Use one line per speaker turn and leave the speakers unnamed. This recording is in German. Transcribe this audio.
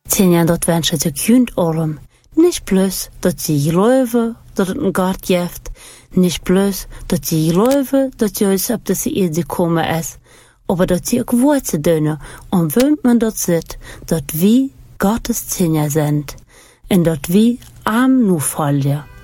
Tinja dat wenscht je kunt allem. Nicht bloß, dat sie geloven dat het een Gott gibt. Nicht bloß, dat sie geloven dat juist op deze Erde gekommen is. Aber dat sie ook Worte doen, und wenn man dat sieht, dat wir Gottes Tinja sind. Und dat wir arm nu folgen.